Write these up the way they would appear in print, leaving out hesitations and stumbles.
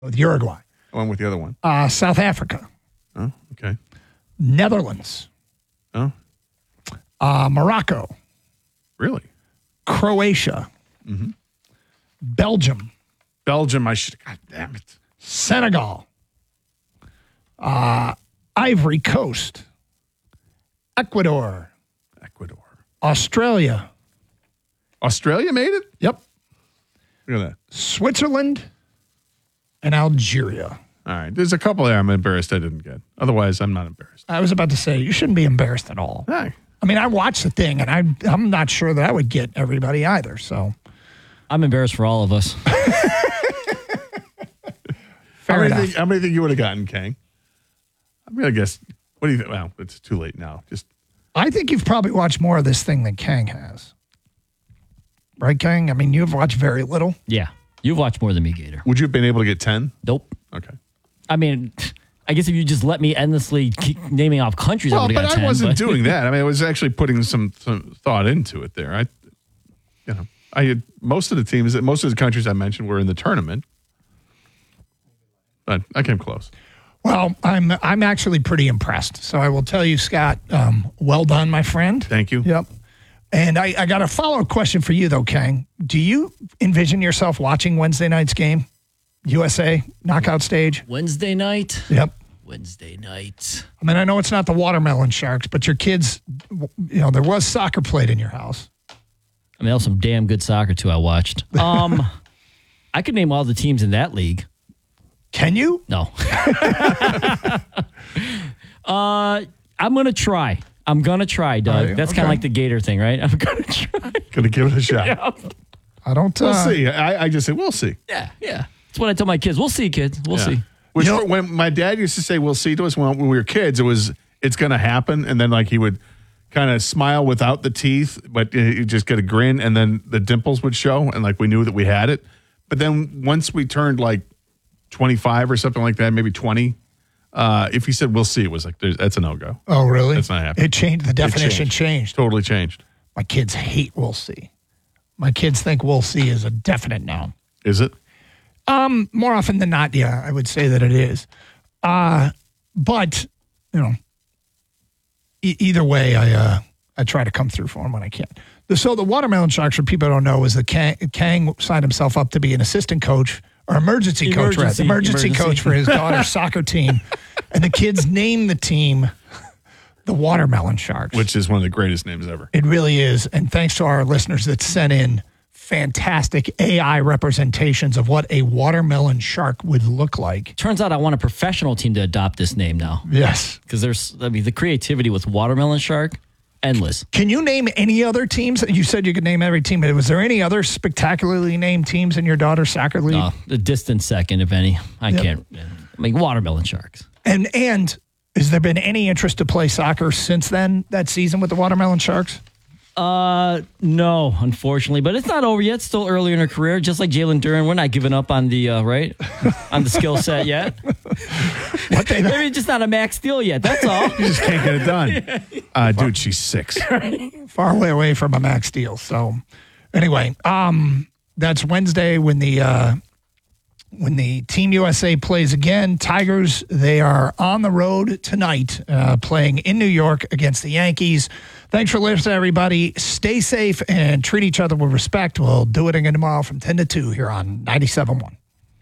with Uruguay. I went with the other one. South Africa. Oh, okay. Netherlands. Oh, Morocco. really? Croatia. Belgium. Belgium, God damn it. Senegal. Ivory Coast. Ecuador. Australia. Australia made it? Yep. Look at that. Switzerland and Algeria. All right. There's a couple there I'm embarrassed I didn't get. Otherwise, I'm not embarrassed. I was about to say, you shouldn't be embarrassed at all. Hey. I mean, I watched the thing, and I'm not sure that I would get everybody either. So I'm embarrassed for all of us. Fair enough. How many think you would have gotten, Kang? I'm going to guess. What do you think? Well, it's too late now. I think you've probably watched more of this thing than Kang has. Right, Kang? I mean, you've watched very little. Yeah. You've watched more than me, Gator. Would you have been able to get 10? Nope. Okay. I mean, I guess if you just let me endlessly keep naming off countries, I would have got 10. I wasn't doing that. I mean, I was actually putting some thought into it there. I had most of the countries I mentioned were in the tournament, but I came close. Well, I'm actually pretty impressed. So I will tell you, Scott, well done, my friend. Thank you. Yep. And I got a follow-up question for you, though, Kang. Do you envision yourself watching Wednesday night's game? USA knockout stage? Wednesday night? Yep. Wednesday night. I mean, I know it's not the Watermelon Sharks, but your kids, there was soccer played in your house. I mean, that was some damn good soccer, too, I watched. I could name all the teams in that league. Can you? No. I'm going to try. Doug. That's kind of like the Gator thing, right? I'm going to try. Going to give it a shot. Yeah. I don't... We'll see. I just say, we'll see. Yeah. That's what I tell my kids. We'll see, kids. We'll see. Which when my dad used to say, we'll see to us when we were kids, it's going to happen. And then he would kind of smile without the teeth, but you just get a grin, and then the dimples would show, and we knew that we had it. But then once we turned 25 or something like that, maybe 20, if he said we'll see, it was that's a no-go. Oh, really? That's not happening. It changed. The definition changed. Totally changed. My kids hate we'll see. My kids think we'll see is a definite noun. Is it? More often than not, yeah, I would say that it is. But, either way, I try to come through for them when I can. So the Watermelon Sharks, for people who don't know, is that Kang signed himself up to be an assistant coach or emergency coach for his daughter's soccer team. And the kids named the team the Watermelon Sharks. Which is one of the greatest names ever. It really is. And thanks to our listeners that sent in fantastic AI representations of what a watermelon shark would look like. Turns out I want a professional team to adopt this name now. Yes. Because the creativity with Watermelon Shark, endless. Can you name any other teams? You said you could name every team, but was there any other spectacularly named teams in your daughter's soccer league? No, a distant second, if any. I can't. I mean, Watermelon Sharks. And has there been any interest to play soccer since then, that season with the Watermelon Sharks? No, unfortunately, but it's not over yet. It's still early in her career, just like Jalen Duren. We're not giving up on the on the skill set yet. Maybe just not a max deal yet. That's all. You just can't get it done. Dude, she's 6. Far away from a max deal. So, anyway, that's Wednesday when the Team USA plays again. Tigers, they are on the road tonight, playing in New York against the Yankees. Thanks for listening, everybody. Stay safe and treat each other with respect. We'll do it again tomorrow from 10 to 2 here on 97.1.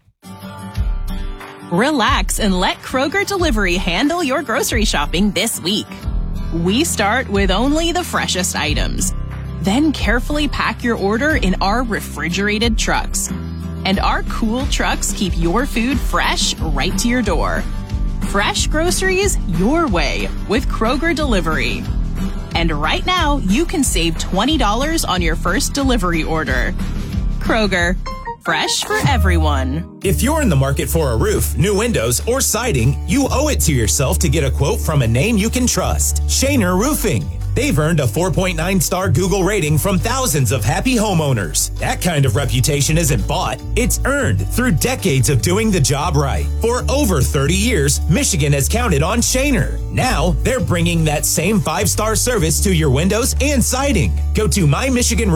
Relax and let Kroger Delivery handle your grocery shopping this week. We start with only the freshest items. Then carefully pack your order in our refrigerated trucks. And our cool trucks keep your food fresh right to your door. Fresh groceries your way with Kroger Delivery. And right now, you can save $20 on your first delivery order. Kroger, fresh for everyone. If you're in the market for a roof, new windows, or siding, you owe it to yourself to get a quote from a name you can trust. Shaner Roofing. They've earned a 4.9-star Google rating from thousands of happy homeowners. That kind of reputation isn't bought, it's earned through decades of doing the job right. For over 30 years, Michigan has counted on Shaner. Now, they're bringing that same 5-star service to your windows and siding. Go to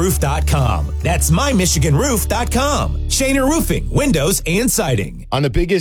mymichiganroof.com. That's mymichiganroof.com. Shaner Roofing, windows and siding. On the biggest